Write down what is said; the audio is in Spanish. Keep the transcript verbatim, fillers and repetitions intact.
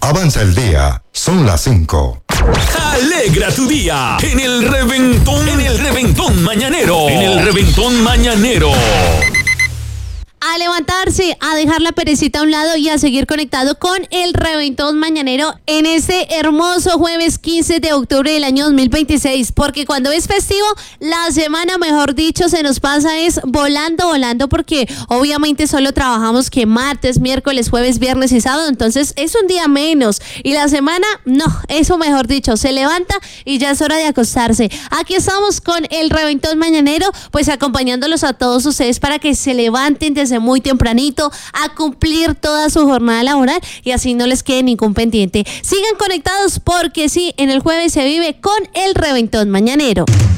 Avanza el día, son las cinco. Alegra tu día en el reventón, en el reventón mañanero, en el reventón mañanero. A levantarse, a dejar la perecita a un lado y a seguir conectado con el Reventón Mañanero en este hermoso jueves quince de octubre del año dos mil veintiséis, porque cuando es festivo, la semana, mejor dicho, se nos pasa es volando, volando, porque obviamente solo trabajamos que martes, miércoles, jueves, viernes y sábado, entonces es un día menos, y la semana, no, eso mejor dicho, se levanta y ya es hora de acostarse. Aquí estamos con el Reventón Mañanero, pues acompañándolos a todos ustedes para que se levanten desde muy tempranito a cumplir toda su jornada laboral y así no les quede ningún pendiente. Sigan conectados porque sí, en el jueves se vive con el Reventón Mañanero.